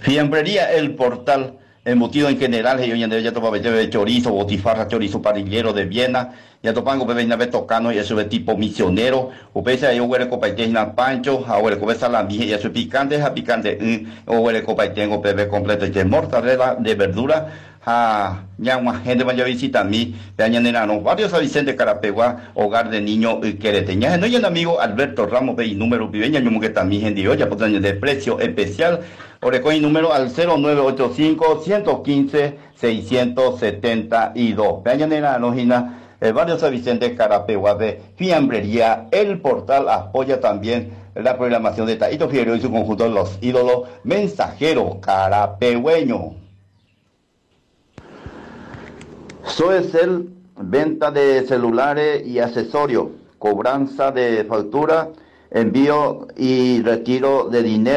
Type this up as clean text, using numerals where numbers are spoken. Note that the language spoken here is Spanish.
Fiambrería El Portal, embutido en general, y hoy en día ya topa de chorizo, botifarra, chorizo parrillero de Viena, ya topango bebé nave tocano, y eso de tipo misionero, upesa yo huele copaite na pancho, ahora copa salami, y eso picante, a picante, o huele copaite, bebé completo, y mortadela de verdura, ya una gente vaya a visitar a mí, no, varios a Vicente Carapegua, hogar de niño quereteña, no hay un amigo Alberto Ramos, ve y número viveña, yo que también en Dios, ya por de precio especial, Orecoin número al 0985-115-672. Peñanera Nojina, el barrio San Vicente Carapegua de Fiambrería. El portal apoya también la programación de Taito Figueroa y su conjunto de los ídolos mensajeros carapegüeños. Soecel, venta de celulares y accesorios, cobranza de factura, envío y retiro de dinero.